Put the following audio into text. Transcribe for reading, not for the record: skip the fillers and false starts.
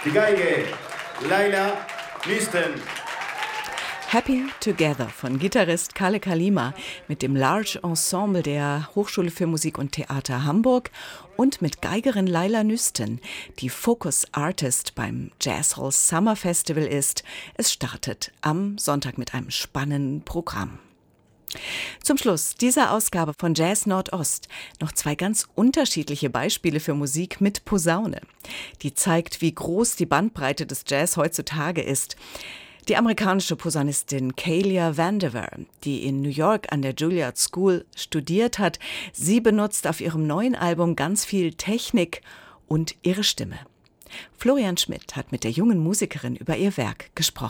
Die Geige Laila Nüsten. Happy Together von Gitarrist Kalle Kalima mit dem Large Ensemble der Hochschule für Musik und Theater Hamburg und mit Geigerin Laila Nüsten, die Focus Artist beim Jazz Hall Summer Festival ist. Es startet am Sonntag mit einem spannenden Programm. Zum Schluss dieser Ausgabe von Jazz Nordost noch 2 ganz unterschiedliche Beispiele für Musik mit Posaune. Die zeigt, wie groß die Bandbreite des Jazz heutzutage ist. Die amerikanische Posaunistin Kalia Vandiver, die in New York an der Juilliard School studiert hat, sie benutzt auf ihrem neuen Album ganz viel Technik und ihre Stimme. Florian Schmidt hat mit der jungen Musikerin über ihr Werk gesprochen.